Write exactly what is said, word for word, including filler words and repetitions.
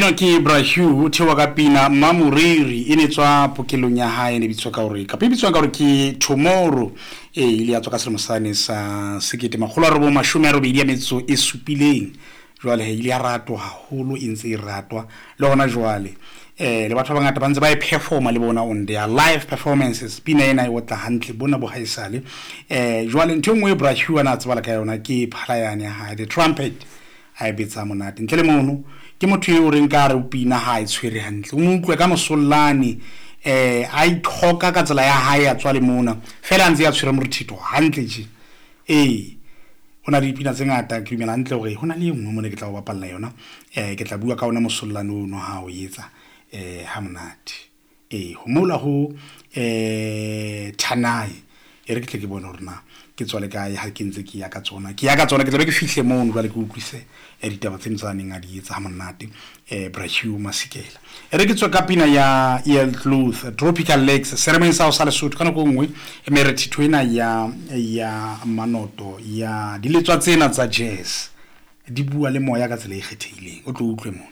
eno ke BrahU thewa ka pina Mamuriri ene tswa pokelong ya hae ne bitswa ka hore ka bitswa ka hore ke Tomorrow e ile ya tswa ka selemo sane sa sekete makgolo a robong mashome a robedi ya metso e supileng jwale he ile ya ratwa haholo e ntse e ratwa le hona jwale eh le batho ba ngata ba ntse ba e performa le bona on their live performances pina ena e wotla hantle bona bo haisale eh jwale ntho engwe BrahU ana tsebala ka yona ke phalayane ya hae the trumpet ha e betsa monate ntle le mono ke motho yo reng ka re pina ha e tshwere hantle o mo utlwe ka mosollane eh a ithoka ka tsela ya hae ya tswa le mona fela ntse ya tshwere morithito hantle je eh ona di pina tse ngata ke dumela hantle hore hona le engwe mo ne ke tla o bapalla yona eh ke tla bua ka ona mosollane o no ha o etsa eh ha monate eh ho mola ho eh Tanai e re ke tle ke bona hore na ke tswale kae ha ke ntse ke ya ka tsona ke ya ka tsona ke tlabe ke fihle mo no jwale ke utlwise e ditaba tse ntsaneng a di etsa ha monate eh BrahU Masikela e re ke tswa ka pina ya El Cluth Tropical Lakes ceremony sa sa Lesotho kana go ngwe e merethitho ena ya ya manoto ya diletswa tsena tsa jazz di bua le moya ka tsela e kgethehileng o tlo utlwe mo